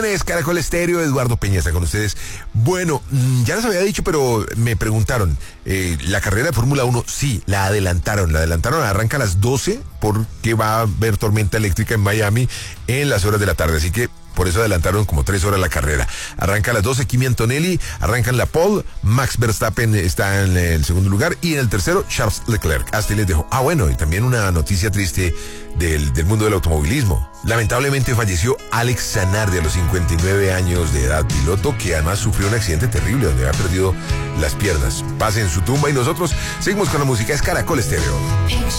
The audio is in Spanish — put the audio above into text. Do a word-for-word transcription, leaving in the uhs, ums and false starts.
bien, es Caracol Estéreo, Eduardo Peña está con ustedes. Bueno, ya les había dicho, pero me preguntaron, eh, la carrera de Fórmula uno, sí, la adelantaron, la adelantaron, arranca a las doce porque va a haber tormenta eléctrica en Miami en las horas de la tarde, así que por eso adelantaron como tres horas la carrera. Arranca a las doce, Kimi Antonelli, arranca en la pole, Max Verstappen está en el segundo lugar y en el tercero Charles Leclerc. Hasta ahí les dejo. Ah, bueno, y también una noticia triste del, del mundo del automovilismo. Lamentablemente falleció Alex Zanardi a los cincuenta y nueve años de edad, piloto que además sufrió un accidente terrible donde había perdido las piernas. Pase en su tumba y nosotros seguimos con la música. Es Caracol Estéreo.